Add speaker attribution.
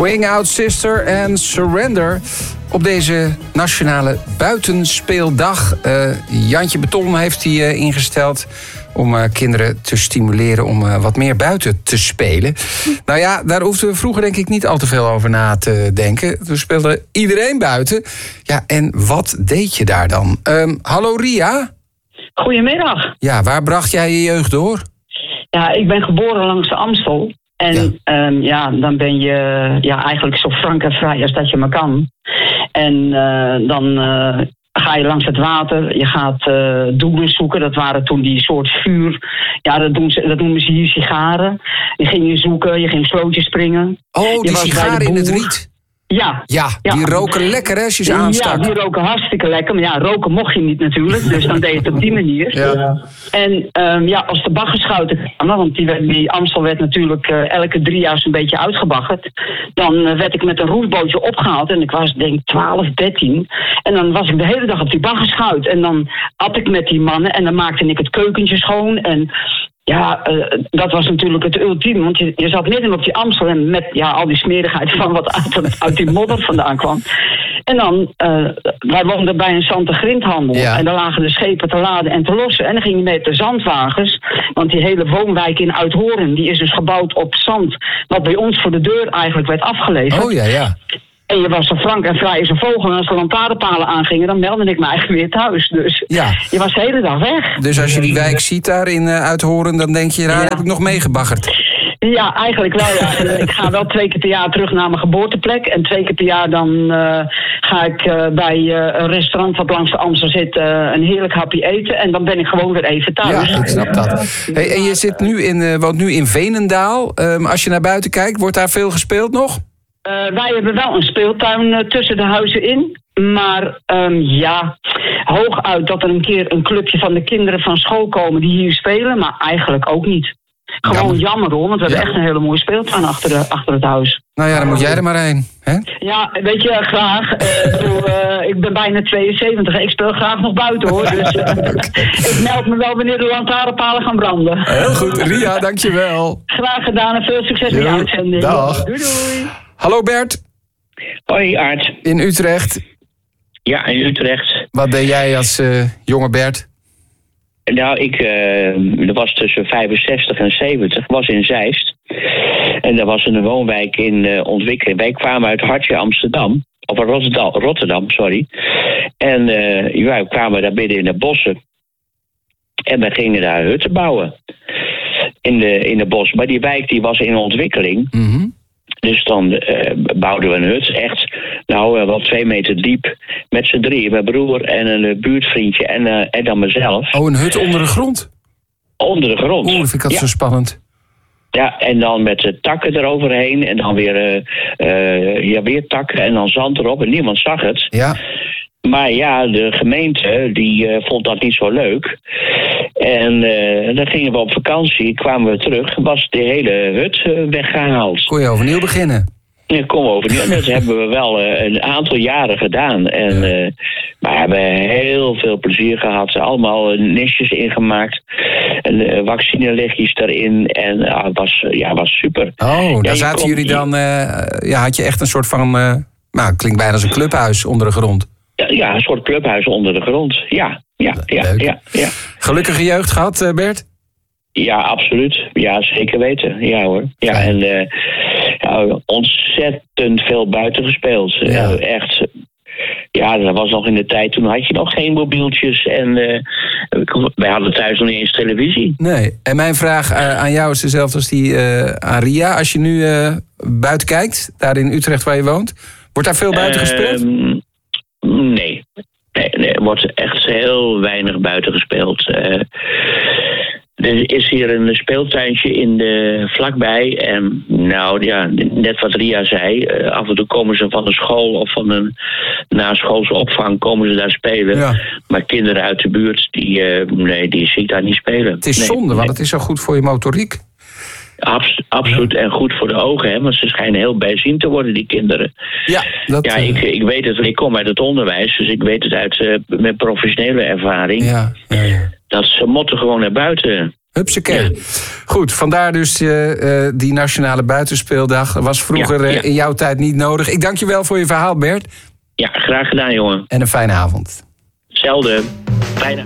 Speaker 1: Swing Out Sister en Surrender. Op deze nationale buitenspeeldag. Jantje Beton heeft die ingesteld om kinderen te stimuleren om wat meer buiten te spelen. Nou ja, daar hoefden we vroeger denk ik niet al te veel over na te denken. Toen speelde iedereen buiten. Ja, en wat deed je daar dan? Hallo Ria.
Speaker 2: Goedemiddag.
Speaker 1: Ja, waar bracht jij je jeugd door?
Speaker 2: Ja, ik ben geboren langs de Amstel. En dan ben je eigenlijk zo frank en vrij als dat je maar kan. En dan ga je langs het water. Je gaat doelen zoeken. Dat waren toen die soort vuur. Ja, dat noemen ze hier sigaren. Die ging je zoeken. Je ging slootjes springen.
Speaker 1: Oh, die sigaren in het riet.
Speaker 2: Ja,
Speaker 1: die roken lekker hè, als je ze aanstak.
Speaker 2: Ja, die roken hartstikke lekker. Maar ja, roken mocht je niet natuurlijk. Dus dan deed je het op die manier.
Speaker 1: Ja.
Speaker 2: En als de baggerschouten kwamen, want die Amstel werd natuurlijk elke 3 jaar zo'n beetje uitgebaggerd. Dan werd ik met een roeibootje opgehaald. En ik was denk 12, 13. En dan was ik de hele dag op die baggerschout. En dan at ik met die mannen. En dan maakte ik het keukentje schoon. En ja, dat was natuurlijk het ultieme. Want je zat midden op die Amstel en met al die smerigheid van wat uit die modder vandaan kwam. En dan, wij woonden bij een zand- en grindhandel. Ja. En daar lagen de schepen te laden en te lossen. En dan ging je met de zandwagens. Want die hele woonwijk in Uithoorn, die is dus gebouwd op zand. Wat bij ons voor de deur eigenlijk werd afgeleverd.
Speaker 1: Oh ja.
Speaker 2: En je was zo frank en vrij als een vogel. En als de lantaarnpalen aangingen, dan meldde ik me eigenlijk weer thuis. Dus je was de hele dag weg.
Speaker 1: Dus als je die wijk ziet daar in Uithoorn, dan denk je, daar heb ik nog meegebaggerd.
Speaker 2: Ja, eigenlijk wel. Ja. Ik ga wel 2 keer per jaar terug naar mijn geboorteplek. En 2 keer per jaar dan ga ik bij een restaurant wat langs de Amstel zit een heerlijk hapje eten. En dan ben ik gewoon weer even thuis.
Speaker 1: Ja, ik snap dat. Hey, en je zit woont nu in Veenendaal. Als je naar buiten kijkt, wordt daar veel gespeeld nog?
Speaker 2: Wij hebben wel een speeltuin tussen de huizen in. Maar hooguit dat er een keer een clubje van de kinderen van school komen die hier spelen. Maar eigenlijk ook niet. Gewoon jammer hoor, want we hebben echt een hele mooie speeltuin achter het huis.
Speaker 1: Nou ja, dan moet jij er maar heen. Hè?
Speaker 2: Ja, weet je, graag. Ik ben bijna 72. Ik speel graag nog buiten hoor. Dus ik meld me wel wanneer de lantaarnpalen gaan branden.
Speaker 1: Heel goed, Ria, dankjewel.
Speaker 2: Graag gedaan en veel succes met je uitzending.
Speaker 1: Dag.
Speaker 2: Doei.
Speaker 1: Hallo Bert.
Speaker 3: Hoi Aart.
Speaker 1: In Utrecht.
Speaker 3: Ja, in Utrecht.
Speaker 1: Wat deed jij als jonge Bert?
Speaker 3: Nou, dat was tussen 65 en 70, was in Zeist. En dat was een woonwijk in ontwikkeling. Wij kwamen uit Hartje, Amsterdam. Of Rotterdam, sorry. En wij kwamen daar midden in de bossen. En we gingen daar hutten bouwen. In de bos. Maar die wijk die was in ontwikkeling.
Speaker 1: Mm-hmm.
Speaker 3: Dus dan bouwden we een hut, echt, wel 2 meter diep. Met z'n 3, mijn broer en een buurtvriendje en dan mezelf.
Speaker 1: Oh, een hut onder de grond?
Speaker 3: Onder de grond.
Speaker 1: Dat vind ik dat zo spannend.
Speaker 3: Ja, en dan met takken eroverheen en dan weer takken en dan zand erop en niemand zag het.
Speaker 1: Ja.
Speaker 3: Maar ja, de gemeente die vond dat niet zo leuk. En dan gingen we op vakantie, kwamen we terug, was de hele hut weggehaald.
Speaker 1: Kon je overnieuw beginnen?
Speaker 3: Ja, kom overnieuw. Dat hebben we wel een aantal jaren gedaan. En, maar we hebben heel veel plezier gehad. Allemaal nestjes ingemaakt. En vaccinelichtjes erin. En was super.
Speaker 1: Oh, daar zaten jullie dan... had je echt een soort van... klinkt bijna als een clubhuis onder de grond.
Speaker 3: Ja, een soort clubhuis onder de grond. Ja.
Speaker 1: Gelukkige jeugd gehad, Bert?
Speaker 3: Ja, absoluut. Ja, zeker weten. Ja hoor. Ja, en ontzettend veel buiten gespeeld.
Speaker 1: Ja.
Speaker 3: Echt. Ja, dat was nog in de tijd, toen had je nog geen mobieltjes. En wij hadden thuis nog niet eens televisie.
Speaker 1: Nee. En mijn vraag aan jou is dezelfde als die aan Ria. Als je nu buiten kijkt, daar in Utrecht waar je woont, wordt daar veel buiten gespeeld?
Speaker 3: Nee, er wordt echt heel weinig buiten gespeeld. Er is hier een speeltuintje vlakbij. En net wat Ria zei, af en toe komen ze van de school of van een naschoolse opvang, komen ze daar spelen. Ja. Maar kinderen uit de buurt, die zie ik daar niet spelen.
Speaker 1: Het is zonde, want het is zo goed voor je motoriek.
Speaker 3: Absoluut, en goed voor de ogen, hè, want ze schijnen heel bijziend te worden, die kinderen. Ja, ik weet het, ik kom uit het onderwijs, dus ik weet het uit mijn professionele ervaring.
Speaker 1: Ja.
Speaker 3: Dat ze moeten gewoon naar buiten.
Speaker 1: Hupsakee. Ja. Goed, vandaar dus die Nationale Buitenspeeldag. Was vroeger in jouw tijd niet nodig. Ik dank je wel voor je verhaal, Bert.
Speaker 3: Ja, graag gedaan, jongen.
Speaker 1: En een fijne avond.
Speaker 3: Hetzelfde. Fijne